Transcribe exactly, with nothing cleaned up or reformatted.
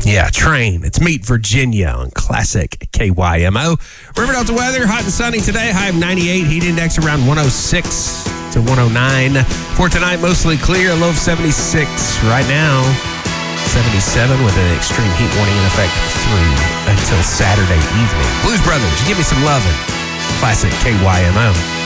Yeah, Train. It's Meet Virginia on Classic K Y M O. River Delta weather, hot and sunny today. High of ninety-eight. Heat index around one oh six to one oh nine. For tonight, mostly clear. A low of seventy-six. Right now, seventy-seven with an extreme heat warning in effect through until Saturday evening. Blues Brothers, give me some lovin'. Classic K Y M O.